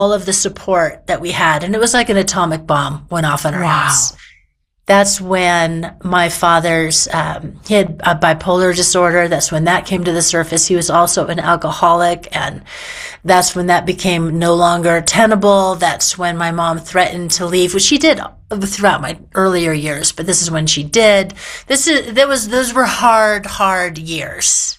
all of the support that we had. And it was like an atomic bomb went off in our Wow. house. That's when my father's, he had a bipolar disorder. That's when that came to the surface. He was also an alcoholic, and that's when that became no longer tenable. That's when my mom threatened to leave, which she did throughout my earlier years, but this is when she did. Those were hard years.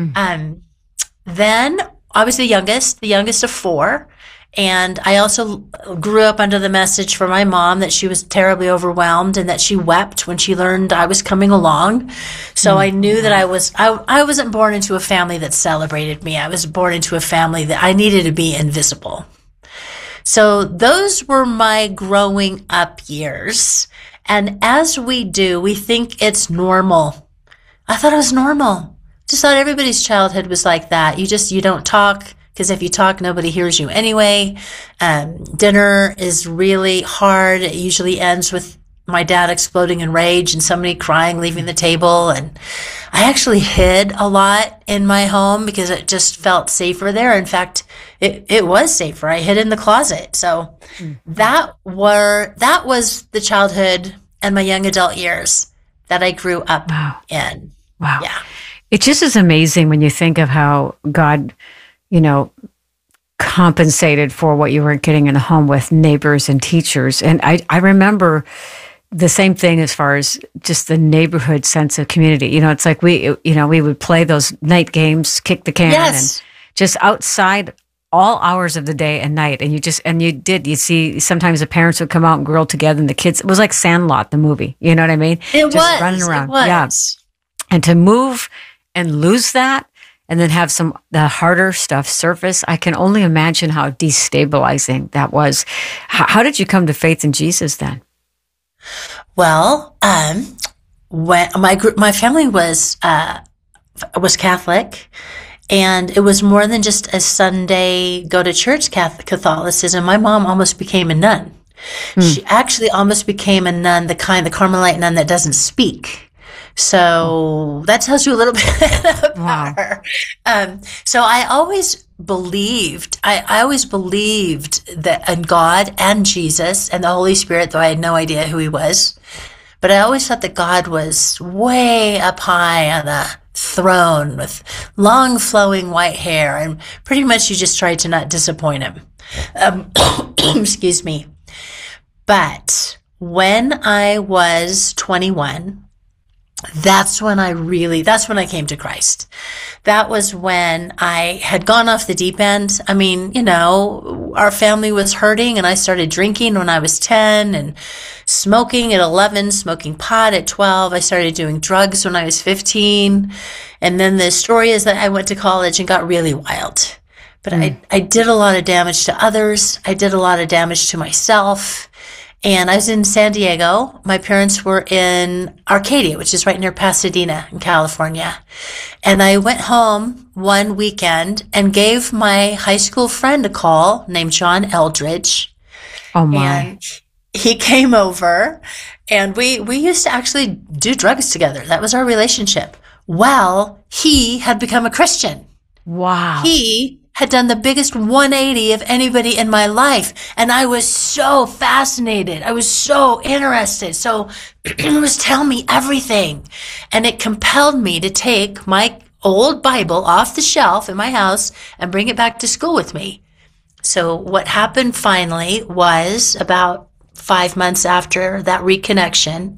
Then I was the youngest of four. And I also grew up under the message from my mom that she was terribly overwhelmed and that she wept when she learned I was coming along. So I knew that I wasn't born into a family that celebrated me. I was born into a family that I needed to be invisible. So those were my growing up years. And as we do, we think it's normal. I thought it was normal. Just thought everybody's childhood was like that. You don't talk. Because if you talk, nobody hears you anyway. Dinner is really hard. It usually ends with my dad exploding in rage and somebody crying, leaving the table. And I actually hid a lot in my home because it just felt safer there. In fact, it was safer. I hid in the closet. So that was the childhood and my young adult years that I grew up in. Wow. Yeah. It just is amazing when you think of how God, compensated for what you weren't getting in the home with neighbors and teachers. And I remember the same thing as far as just the neighborhood sense of community. It's like we would play those night games, kick the can, and just outside all hours of the day and night. And you see sometimes the parents would come out and grill together and the kids, it was like Sandlot, the movie. You know what I mean? It was running around. It was. Yeah. And to move and lose that, and then have the harder stuff surface, I can only imagine how destabilizing that was. How did you come to faith in Jesus then? Well, when my family was Catholic, and it was more than just a Sunday go to church Catholicism. My mom almost became a nun. She actually almost became a nun, the Carmelite nun that doesn't speak. So that tells you a little bit about her. So I always believed that in God and Jesus and the Holy Spirit, though I had no idea who he was. But I always thought that God was way up high on a throne with long flowing white hair, and pretty much you just tried to not disappoint him. Excuse me. But when I was 21, that's when I came to Christ. That was when I had gone off the deep end. I mean, our family was hurting, and I started drinking when I was 10 and smoking at 11, smoking pot at 12. I started doing drugs when I was 15. And then the story is that I went to college and got really wild. But I did a lot of damage to others. I did a lot of damage to myself. And I was in San Diego. My parents were in Arcadia, which is right near Pasadena in California. And I went home one weekend and gave my high school friend a call named John Eldridge. Oh my. And he came over, and we used to actually do drugs together. That was our relationship. Well, he had become a Christian. Wow. He had done the biggest 180 of anybody in my life. And I was so fascinated. I was so interested. So it was telling me everything. And it compelled me to take my old Bible off the shelf in my house and bring it back to school with me. So what happened finally was about 5 months after that reconnection,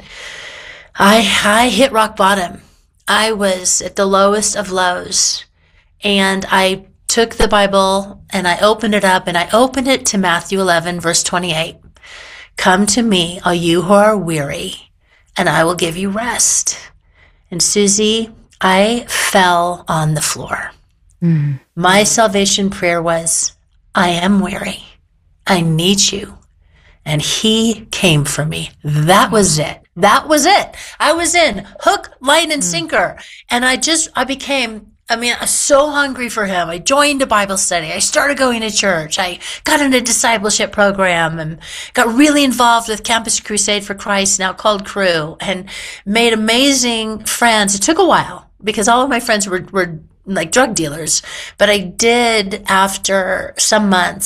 I hit rock bottom. I was at the lowest of lows. And I took the Bible and I opened it up, and I opened it to Matthew 11, verse 28. Come to me, all you who are weary, and I will give you rest. And Susie, I fell on the floor. My salvation prayer was, I am weary. I need you. And he came for me. That was it. That was it. I was in hook, line, and sinker. And I became, I was so hungry for him. I joined a Bible study. I started going to church. I got in a discipleship program and got really involved with Campus Crusade for Christ, now called Cru, and made amazing friends. It took a while because all of my friends were like drug dealers. But I did, after some months,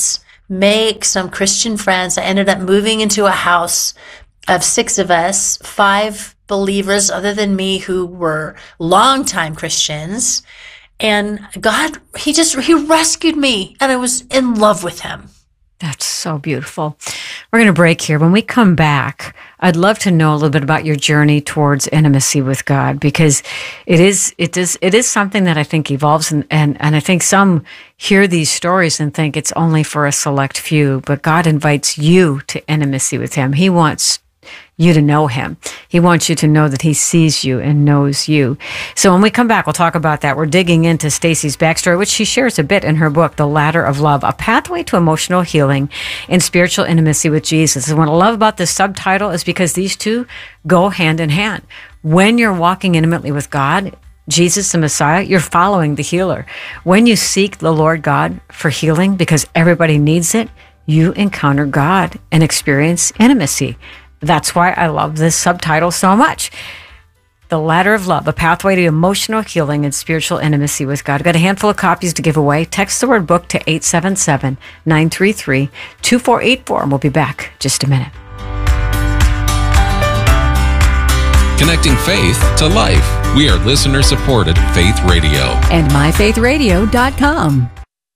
make some Christian friends. I ended up moving into a house of 6 of us, 5 believers other than me who were longtime Christians. And God, he rescued me, and I was in love with him. That's so beautiful. We're going to break here. When we come back, I'd love to know a little bit about your journey towards intimacy with God, because it is something that I think evolves, and I think some hear these stories and think it's only for a select few, but God invites you to intimacy with him. He wants you to know him. He wants you to know that he sees you and knows you. So when we come back, we'll talk about that. We're digging into Stacy's backstory, which she shares a bit in her book, The Ladder of Love, A Pathway to Emotional Healing and Spiritual Intimacy with Jesus. And what I love about this subtitle is because these two go hand in hand. When you're walking intimately with God, Jesus the Messiah, you're following the healer. When you seek the Lord God for healing, because everybody needs it, you encounter God and experience intimacy. That's why I love this subtitle so much. The Ladder of Love, A Pathway to Emotional Healing and Spiritual Intimacy with God. I've got a handful of copies to give away. Text the word book to 877-933-2484, and we'll be back just a minute. Connecting faith to life. We are listener-supported Faith Radio. And myfaithradio.com.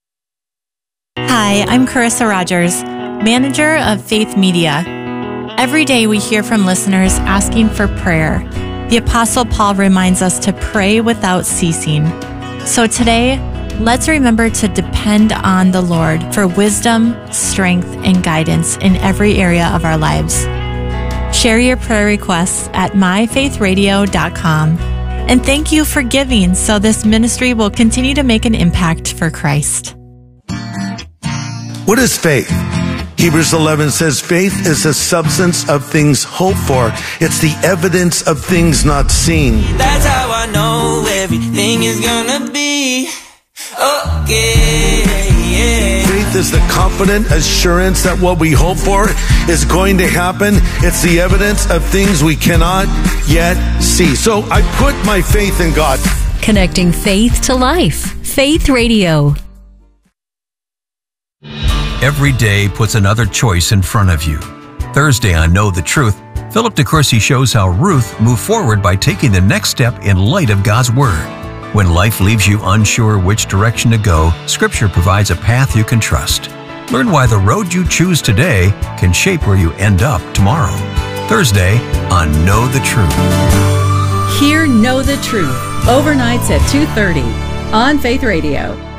Hi, I'm Carissa Rogers, manager of Faith Media. Every day we hear from listeners asking for prayer. The Apostle Paul reminds us to pray without ceasing. So today, let's remember to depend on the Lord for wisdom, strength, and guidance in every area of our lives. Share your prayer requests at myfaithradio.com. And thank you for giving so this ministry will continue to make an impact for Christ. What is faith? Hebrews 11 says faith is the substance of things hoped for. It's the evidence of things not seen. That's how I know everything is gonna be okay. Faith is the confident assurance that what we hope for is going to happen. It's the evidence of things we cannot yet see. So I put my faith in God. Connecting faith to life. Faith Radio. Every day puts another choice in front of you. Thursday on Know the Truth, Philip DeCourcy shows how Ruth moved forward by taking the next step in light of God's Word. When life leaves you unsure which direction to go, Scripture provides a path you can trust. Learn why the road you choose today can shape where you end up tomorrow. Thursday on Know the Truth. Hear Know the Truth, overnights at 2:30 on Faith Radio.